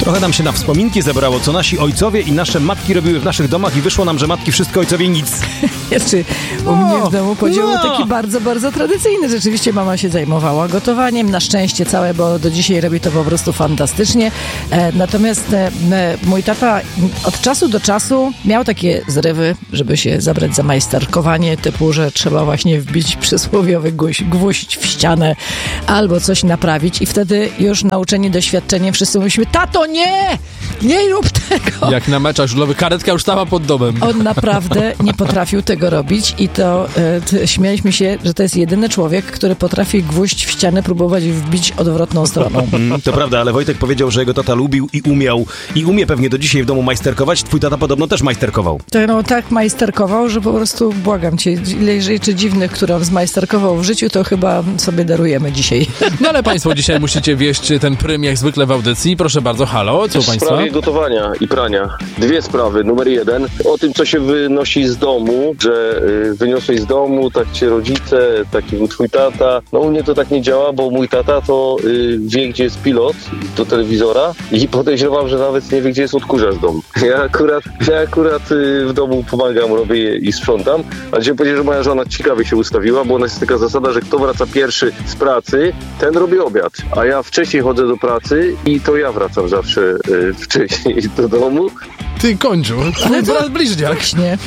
Trochę nam się na wspominki zebrało, co nasi ojcowie i nasze matki robiły w naszych domach i wyszło nam, że matki wszystko, ojcowie nic. Jeszcze u mnie w domu podział taki bardzo, bardzo tradycyjny. Rzeczywiście mama się zajmowała gotowaniem. Na szczęście całe, bo do dzisiaj robi to po prostu fantastycznie. Natomiast mój tata od czasu do czasu miał takie zrywy, żeby się zabrać za majsterkowanie, typu, że trzeba właśnie wbić przysłowiowy gwóźdź w ścianę albo coś naprawić i wtedy już nauczeni doświadczeniem wszyscy mówiliśmy: tato, nie rób tego. Jak na meczach żużlowych, karetka już stała pod domem. On naprawdę nie potrafił tego robić i to śmialiśmy się, że to jest jedyny człowiek, który potrafi gwóźdź w ścianę próbować wbić odwrotną stroną. To prawda, ale Wojtek powiedział, że jego tata lubił i umiał i umie pewnie do dzisiaj w domu majsterkować. Twój tata podobno też majsterkował. To tak majsterkował, że po prostu błagam cię, ile rzeczy dziwnych, które on zmajsterkował w życiu, to chyba sobie darujemy dzisiaj. No ale państwo dzisiaj musicie wieść ten prym jak zwykle w audycji. Proszę bardzo, halo, co u państwa? W sprawie gotowania i prania. Dwie sprawy. Numer jeden, o tym, co się wynosi z domu, że wyniosłeś z domu, tak cię rodzice, taki był twój tata. No u mnie to tak nie działa, bo mój tata to wie, gdzie jest pilot do telewizora i podejrzewam, że nawet nie wie, gdzie jest odkurzacz domu. Ja akurat w domu pomagam, robię i sprzątam, ale chciałem powiedzieć, że moja żona ciekawie się ustawiła, bo ona jest taka zasada, że kto wraca pierwszy z pracy, ten robi obiad, a ja wcześniej chodzę do pracy i to ja wracam zawsze wcześniej do domu. Ty, kończu, twój brat bliźniak. Właśnie.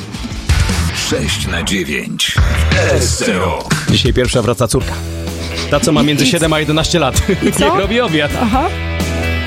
6/9 SRO. Dzisiaj pierwsza wraca córka. Ta, co ma między 7 a 11 lat. I co? Niech robi obiad. Aha.